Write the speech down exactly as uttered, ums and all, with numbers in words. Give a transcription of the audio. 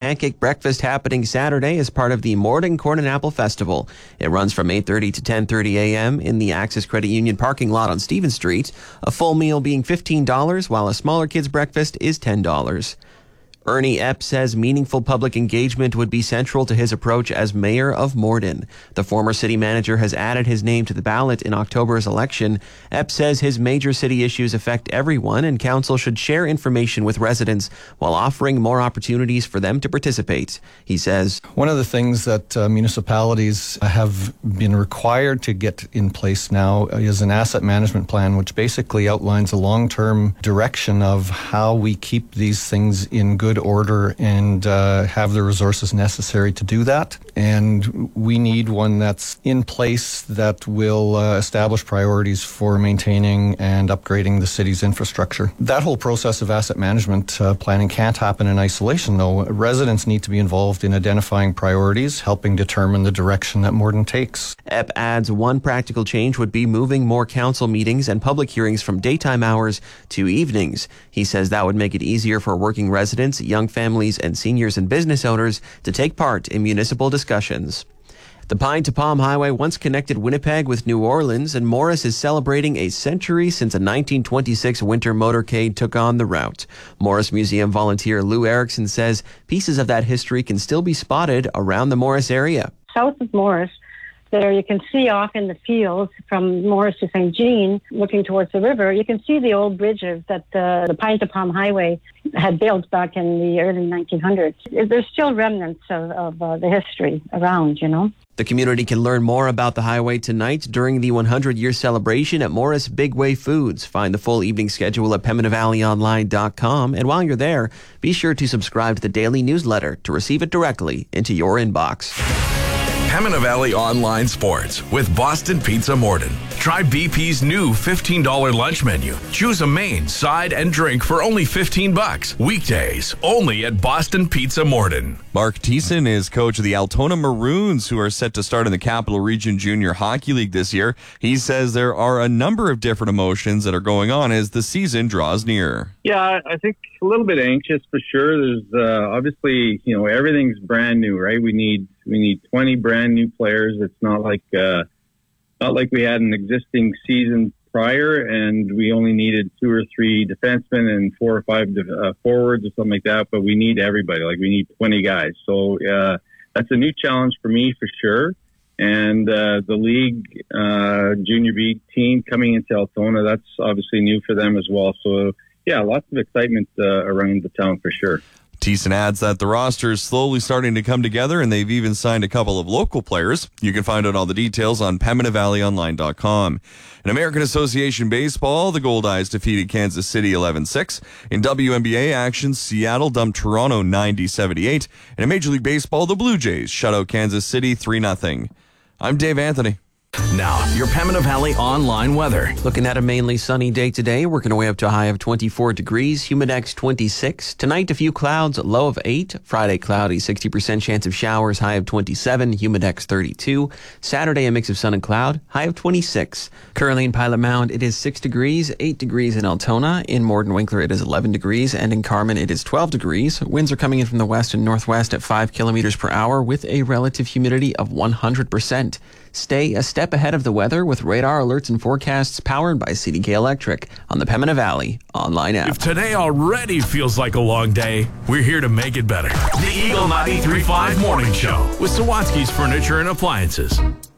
pancake breakfast happening Saturday as part of the Morden Corn and Apple Festival. It runs from eight thirty to ten thirty a.m. in the Access Credit Union parking lot on Stephen Street, a full meal being fifteen dollars, while a smaller kid's breakfast is ten dollars. Ernie Epp says meaningful public engagement would be central to his approach as mayor of Morden. The former city manager has added his name to the ballot in October's election. Epp says his major city issues affect everyone, and council should share information with residents while offering more opportunities for them to participate. He says, one of the things that uh, municipalities have been required to get in place now is an asset management plan, which basically outlines a long-term direction of how we keep these things in good order and uh, have the resources necessary to do that. And we need one that's in place that will uh, establish priorities for maintaining and upgrading the city's infrastructure. That whole process of asset management uh, planning can't happen in isolation, though. Residents need to be involved in identifying priorities, helping determine the direction that Morden takes. Epp adds one practical change would be moving more council meetings and public hearings from daytime hours to evenings. He says that would make it easier for working residents, young families, and seniors and business owners to take part in municipal discussions. The Pine to Palm Highway once connected Winnipeg with New Orleans, and Morris is celebrating a century since a nineteen twenty-six winter motorcade took on the route. Morris Museum volunteer Lou Erickson says pieces of that history can still be spotted around the Morris area. South of Morris, there you can see off in the fields from Morris to Saint Jean, looking towards the river, you can see the old bridges that uh, the Pine to Palm Highway had built back in the early nineteen hundreds. There's still remnants of, of uh, the history around, you know. The community can learn more about the highway tonight during the one hundred year celebration at Morris Big Way Foods. Find the full evening schedule at Pembina Valley Online dot com. And while you're there, be sure to subscribe to the daily newsletter to receive it directly into your inbox. Pembina Valley Online Sports with Boston Pizza Morden. Try B P's new fifteen dollars lunch menu. Choose a main, side, and drink for only fifteen bucks. Weekdays, only at Boston Pizza Morden. Mark Thiessen is coach of the Altona Maroons, who are set to start in the Capital Region Junior Hockey League this year. He says there are a number of different emotions that are going on as the season draws near. Yeah, I think a little bit anxious for sure. There's uh, obviously, you know, everything's brand new, right? We need we need twenty brand new players. It's not like uh, not like we had an existing season prior, and we only needed two or three defensemen and four or five uh, forwards or something like that. But we need everybody. Like we need twenty guys. So uh, that's a new challenge for me for sure. And uh, the league uh, junior B team coming into Altona, that's obviously new for them as well. So yeah, lots of excitement uh, around the town for sure. Thiessen adds that the roster is slowly starting to come together, and they've even signed a couple of local players. You can find out all the details on Pembina Valley Online dot com. In American Association Baseball, the Goldeyes defeated Kansas City eleven six. In W N B A action, Seattle dumped Toronto ninety seventy-eight. And in Major League Baseball, the Blue Jays shut out Kansas City three nothing. I'm Dave Anthony. Now, your Pembina Valley online weather. Looking at a mainly sunny day today, working our way up to a high of twenty-four degrees, Humidex twenty-six. Tonight, a few clouds, low of eight. Friday, cloudy, sixty percent chance of showers, high of twenty-seven, Humidex thirty-two. Saturday, a mix of sun and cloud, high of twenty-six. Currently in Pilot Mound, it is six degrees, eight degrees in Altona. In Morden Winkler, it is eleven degrees, and in Carman, it is twelve degrees. Winds are coming in from the west and northwest at five kilometers per hour with a relative humidity of one hundred percent. Stay a step ahead of the weather with radar alerts and forecasts powered by C D K Electric on the Pembina Valley online app. If today already feels like a long day, we're here to make it better. The Eagle ninety-three point five Morning Show with Sawatsky's Furniture and Appliances.